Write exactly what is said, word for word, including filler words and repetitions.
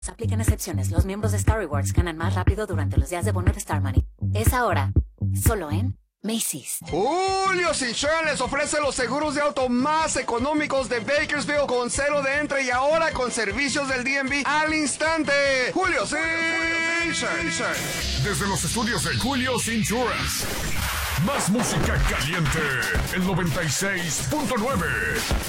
Se aplican excepciones. Los miembros de Star Rewards ganan más rápido durante los días de bono de Star Money. Es ahora, solo en Macy's. Julio's Insurance les ofrece los seguros de auto más económicos de Bakersfield con cero de entre y ahora con servicios del D M V al instante. Julio's Insurance. Desde los estudios de Julio's Insurance. Más música caliente. El noventa y seis punto nueve.